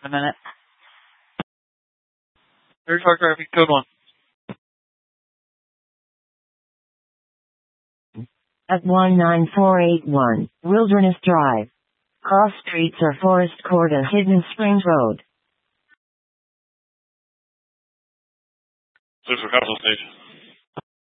A minute. Third-car traffic, code 1. At 19481, Wilderness Drive. Cross streets are Forest Court and Hidden Springs Road. 6 for Capitol Station.